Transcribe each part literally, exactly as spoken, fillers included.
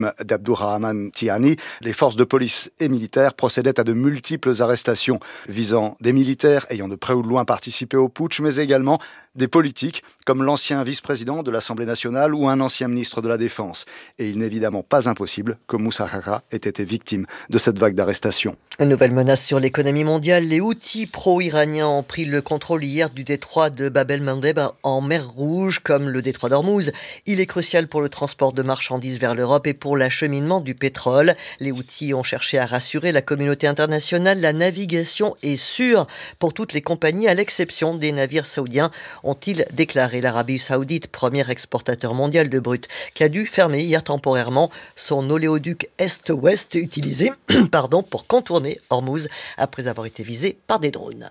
d'Abdourahmane Tiani, les forces de police et militaires procédaient à de multiples arrestations visant des militaires ayant de près ou de loin participé au putsch, mais également des politiques comme l'ancien vice-président de l'Assemblée nationale ou un ancien ministre de la Défense. Et il n'est évidemment pas impossible que Moussa Kaka ait été victime de cette vague d'arrestations. Une nouvelle menace sur l'économie mondiale. Les Houthis pro-iraniens ont pris le contrôle hier du détroit de Bab el-Mandeb en mer Rouge, comme le détroit d'Ormuz. Il est crucial pour le transport de marchandises vers l'Europe et pour l'acheminement du pétrole. Les Houthis ont cherché à rassurer la communauté internationale. La navigation est sûre pour toutes les compagnies, à l'exception des navires saoudiens, ont-ils déclaré. L'Arabie saoudite, premier exportateur mondial de brut, qui a dû fermer hier temporairement son oléoduc Est-Ouest utilisé pardon, pour contourner Ormuz après avoir été visé par des drones.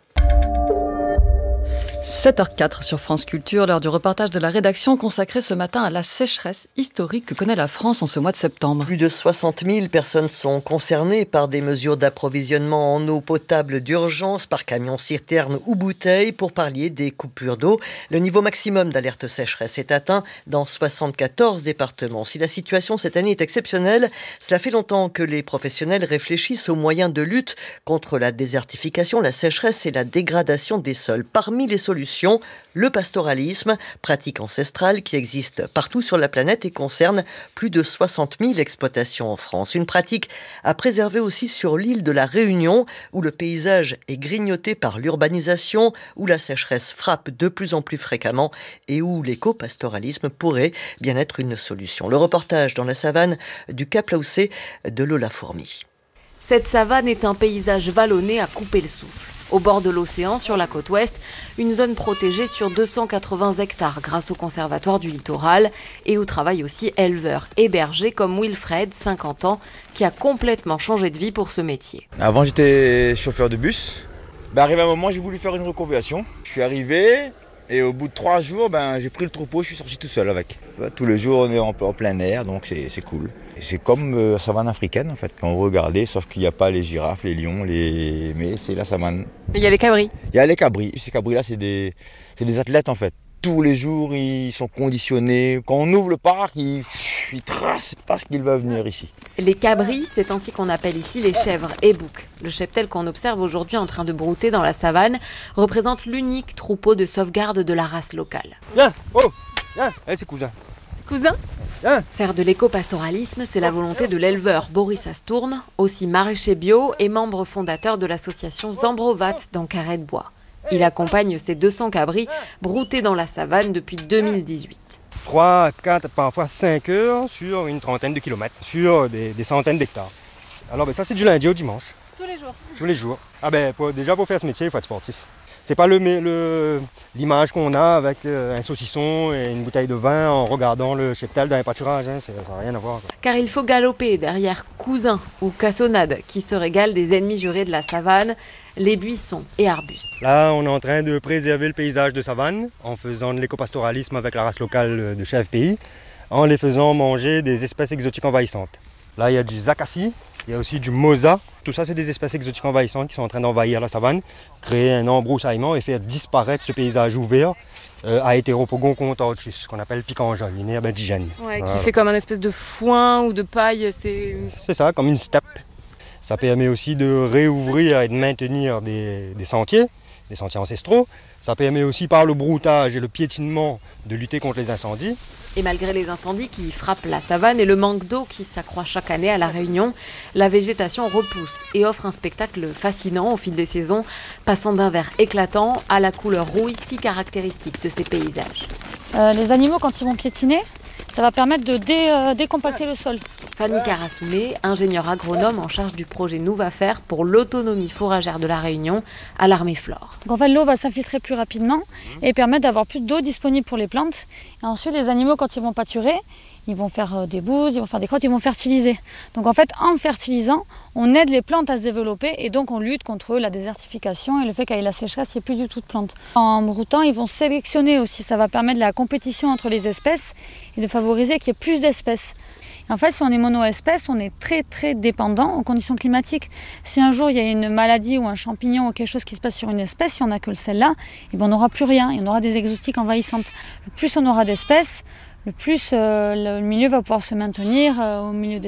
sept heures quatre sur France Culture, l'heure du reportage de la rédaction consacré ce matin à la sécheresse historique que connaît la France en ce mois de septembre. Plus de soixante mille personnes sont concernées par des mesures d'approvisionnement en eau potable d'urgence par camion citerne ou bouteille pour pallier des coupures d'eau. Le niveau maximum d'alerte sécheresse est atteint dans soixante-quatorze départements. Si la situation cette année est exceptionnelle, cela fait longtemps que les professionnels réfléchissent aux moyens de lutte contre la désertification, la sécheresse et la dégradation des sols. Parmi les solution, le pastoralisme, pratique ancestrale qui existe partout sur la planète et concerne plus de soixante mille exploitations en France. Une pratique à préserver aussi sur l'île de la Réunion, où le paysage est grignoté par l'urbanisation, où la sécheresse frappe de plus en plus fréquemment et où l'éco-pastoralisme pourrait bien être une solution. Le reportage dans la savane du Cap Laoussé de Lola Fourmi. Cette savane est un paysage vallonné à couper le souffle. Au bord de l'océan, sur la côte ouest, une zone protégée sur deux cent quatre-vingts hectares grâce au Conservatoire du littoral et où travaillent aussi éleveurs et bergers comme Wilfred, cinquante ans, qui a complètement changé de vie pour ce métier. Avant, j'étais chauffeur de bus. Ben, arrivé un moment, j'ai voulu faire une reconversion. Je suis arrivé et au bout de trois jours, ben, j'ai pris le troupeau, je suis sorti tout seul avec. Tous les jours, on est en, en plein air, donc c'est, c'est cool. C'est comme la euh, savane africaine en fait, quand vous regardez, sauf qu'il n'y a pas les girafes, les lions, les... mais c'est la savane. Il y a les cabris. Il y a les cabris. Ces cabris-là, c'est des, c'est des athlètes en fait. Tous les jours, ils sont conditionnés. Quand on ouvre le parc, ils, ils tracent parce qu'ils veulent venir ici. Les cabris, c'est ainsi qu'on appelle ici les chèvres et boucs. Le cheptel qu'on observe aujourd'hui en train de brouter dans la savane représente l'unique troupeau de sauvegarde de la race locale. Viens, oh, viens, allez, c'est cousin. Cousin ? Faire de l'éco-pastoralisme, c'est la volonté de l'éleveur Boris Astourne, aussi maraîcher bio et membre fondateur de l'association Zambrovat dans Carré-de-Bois. Il accompagne ses deux cents cabris broutés dans la savane depuis deux mille dix-huit. trois, quatre, parfois cinq heures sur une trentaine de kilomètres, sur des, des centaines d'hectares. Alors ben, ça c'est du lundi au dimanche. Tous les jours. Tous les jours. Ah ben pour, déjà pour faire ce métier, il faut être sportif. C'est pas le, le, l'image qu'on a avec un saucisson et une bouteille de vin en regardant le cheptel dans les pâturages, hein, ça n'a rien à voir. Quoi. Car il faut galoper derrière Cousin ou Cassonade qui se régale des ennemis jurés de la savane, les buissons et arbustes. Là, on est en train de préserver le paysage de savane en faisant de l'éco-pastoralisme avec la race locale de chèvres pays, en les faisant manger des espèces exotiques envahissantes. Là, il y a du zacassi, il y a aussi du mosa. Tout ça, c'est des espèces exotiques envahissantes qui sont en train d'envahir la savane, créer un embroussaillement et faire disparaître ce paysage ouvert euh, à Hétéropogon contauchus, qu'on appelle picanjol, une herbe indigène. Ouais, voilà. Qui fait comme un espèce de foin ou de paille. C'est, c'est ça, comme une steppe. Ça permet aussi de réouvrir et de maintenir des, des sentiers, des sentiers ancestraux. Ça permet aussi par le broutage et le piétinement de lutter contre les incendies. Et malgré les incendies qui frappent la savane et le manque d'eau qui s'accroît chaque année à La Réunion, la végétation repousse et offre un spectacle fascinant au fil des saisons, passant d'un vert éclatant à la couleur rouille si caractéristique de ces paysages. Euh, les animaux, quand ils vont piétiner, ça va permettre de dé, euh, décompacter le sol. Fanny Carassoulé, ingénieure agronome en charge du projet Nouvafer pour l'autonomie fourragère de La Réunion à l'Armée Flore. Donc en fait, l'eau va s'infiltrer plus rapidement et permettre d'avoir plus d'eau disponible pour les plantes. Et ensuite, les animaux, quand ils vont pâturer, ils vont faire des bouses, ils vont faire des crottes, ils vont fertiliser. Donc en fait, en fertilisant, on aide les plantes à se développer et donc on lutte contre la désertification et le fait qu'avec la sécheresse, il n'y ait plus du tout de plantes. En broutant, ils vont sélectionner aussi. Ça va permettre la compétition entre les espèces et de favoriser qu'il y ait plus d'espèces. En fait, si on est mono-espèce, on est très très dépendant aux conditions climatiques. Si un jour il y a une maladie ou un champignon ou quelque chose qui se passe sur une espèce, si on n'a que celle-là, eh ben, on n'aura plus rien et on aura des exotiques envahissantes. Le plus on aura d'espèces, le plus euh, le milieu va pouvoir se maintenir euh, au milieu des